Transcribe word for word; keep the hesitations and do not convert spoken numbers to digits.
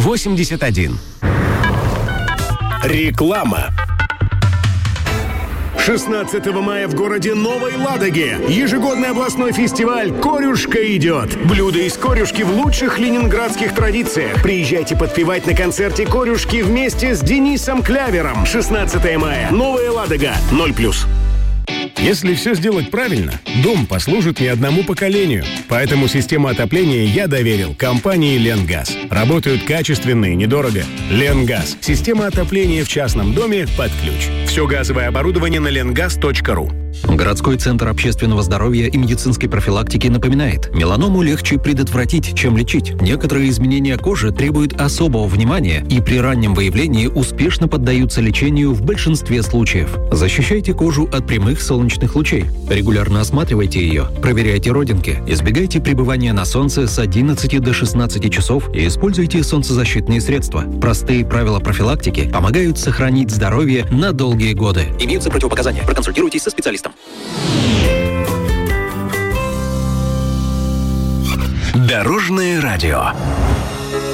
восемьдесят один. Реклама. шестнадцатого мая в городе Новой Ладоге ежегодный областной фестиваль «Корюшка идет». Блюда из корюшки в лучших ленинградских традициях. Приезжайте подпевать на концерте «Корюшки» вместе с Денисом Клявером. шестнадцатого мая. Новая Ладога. ноль плюс. Если все сделать правильно, дом послужит не одному поколению. Поэтому систему отопления я доверил компании «Ленгаз». Работают качественно и недорого. «Ленгаз» — система отопления в частном доме под ключ. Все газовое оборудование на ленгаз точка ру. Городской центр общественного здоровья и медицинской профилактики напоминает: меланому легче предотвратить, чем лечить. Некоторые изменения кожи требуют особого внимания и при раннем выявлении успешно поддаются лечению в большинстве случаев. Защищайте кожу от прямых солнечных лучей. Регулярно осматривайте ее, проверяйте родинки, избегайте пребывания на солнце с одиннадцати до шестнадцати часов и используйте солнцезащитные средства. Простые правила профилактики помогают сохранить здоровье на долгие годы. Имеются противопоказания. Проконсультируйтесь со специалистом. Дорожное радио.